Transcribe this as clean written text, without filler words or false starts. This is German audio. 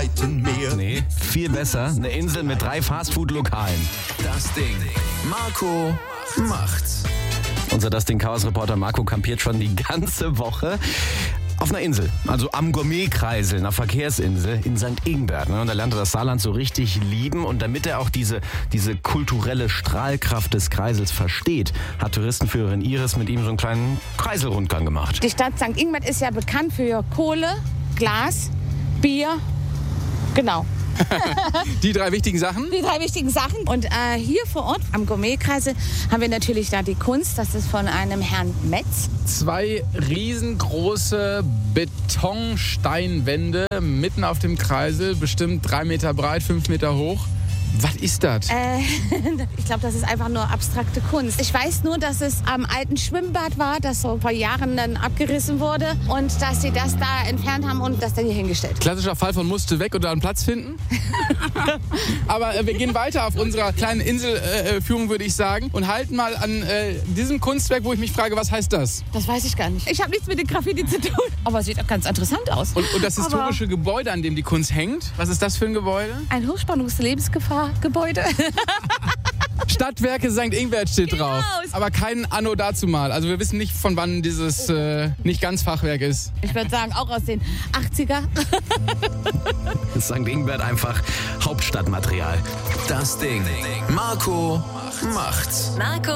weiten Meer. Nee, viel besser. Eine Insel mit 3 Fastfood-Lokalen. Das Ding. Marco macht's. Unser Das Ding Chaos-Reporter Marco kampiert schon die ganze Woche auf einer Insel, also am Gourmet-Kreisel, einer Verkehrsinsel in St. Ingbert. Und da lernt er das Saarland so richtig lieben. Und damit er auch diese kulturelle Strahlkraft des Kreisels versteht, hat Touristenführerin Iris mit ihm so einen kleinen Kreiselrundgang gemacht. Die Stadt St. Ingbert ist ja bekannt für Kohle, Glas, Bier, genau. Die 3 wichtigen Sachen? Die 3 wichtigen Sachen. Und hier vor Ort am Gourmetkreisel haben wir natürlich da die Kunst. Das ist von einem Herrn Metz. 2 riesengroße Betonsteinwände mitten auf dem Kreisel, bestimmt 3 Meter breit, 5 Meter hoch. Was ist das? Ich glaube, das ist einfach nur abstrakte Kunst. Ich weiß nur, dass es am alten Schwimmbad war, das so vor Jahren dann abgerissen wurde und dass sie das da entfernt haben und das dann hier hingestellt. Klassischer Fall von musste weg und da einen Platz finden. Aber wir gehen weiter auf unserer kleinen Inselführung, würde ich sagen, und halten mal an diesem Kunstwerk, wo ich mich frage, was heißt das? Das weiß ich gar nicht. Ich habe nichts mit dem Graffiti zu tun. Aber es sieht auch ganz interessant aus. Und das historische Gebäude, an dem die Kunst hängt, was ist das für ein Gebäude? Ein Hochspannungs-Lebensgefahr-Gebäude. Stadtwerke St. Ingbert steht drauf. Aber kein Anno dazumal. Also wir wissen nicht, von wann dieses nicht ganz Fachwerk ist. Ich würde sagen, auch aus den 80er. St. Ingbert einfach Hauptstadtmaterial. Das Ding. Marco macht's. Marco